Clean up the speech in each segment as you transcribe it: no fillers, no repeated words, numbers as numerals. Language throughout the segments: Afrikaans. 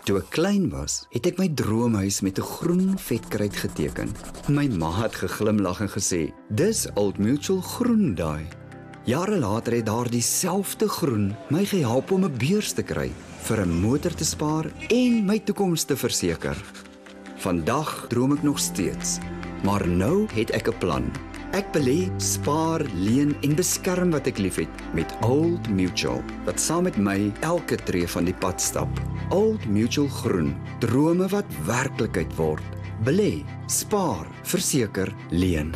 Toe ek klein was, het ek my droomhuis met 'n groen vetkruit geteken. My ma het geglimlag en gesê, "Dis Old Mutual groen daai." Jare later het daar dieselfde groen my gehelp om 'n beurs te kry, vir 'n motor te spaar en my toekoms te verseker. Vandag droom ek nog steeds, maar nou het ek 'n plan. Ek belê, spaar, leen en beskerm wat ek liefhet met Old Mutual, wat saam met my elke tree van die pad stap. Old Mutual groen, drome wat werklikheid word. Belê, spaar, verseker, leen.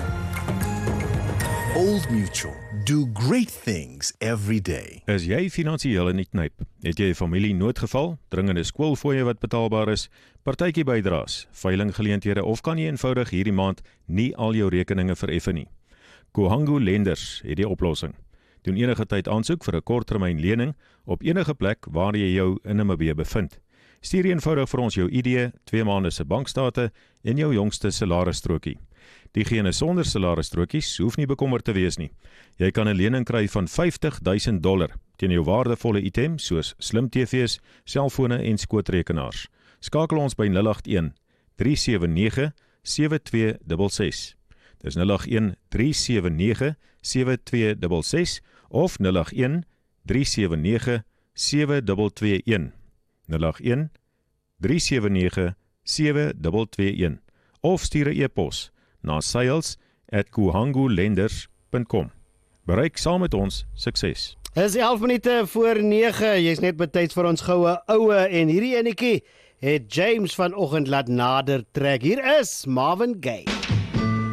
Old Mutual. Do great things every day. As jy finansiëel in die knyp, het jy 'n familie noodgeval, dringende skoolfooie wat betaalbaar is, partytjie bydraes, veilinggeleenthede of kan jy eenvoudig hierdie maand nie al jou rekeninge vereffen nie? Kohangu Lenders het die oplossing. Doen enige tyd aansoek vir 'n korttermyn lening op enige plek waar jy jou in Namibië bevind. Stuur eenvoudig vir ons jou ID, 2 maande se bankstate en jou jongste salarisstrokie. Diegene sonder salarisstrokies hoef nie bekommerd te wees nie. Jy kan 'n lening kry van $50,000 teen jou waardevolle items soos slim TV's, selfone en skootrekenaars. Skakel ons by 081 379 7266. Dis 081 379 7266 of 081 379 7221. 081 379 7221 of stuur 'n e-pos na sales@kohangulenders.com. Bereik saam met ons sukses. Is 11 minute voor 9, jy's net betyds vir ons goue oue en hierdie enetjie het James vanoggend laat nader trek. Hier is Marvin Gaye.